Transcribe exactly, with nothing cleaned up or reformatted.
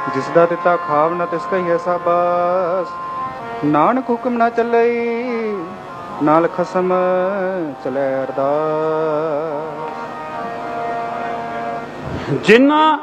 जिसदा दिता खाव न तिसका ही ऐसा बस। नानक हुक्म ना चले नाल खसम चले अरदास। जिन्ना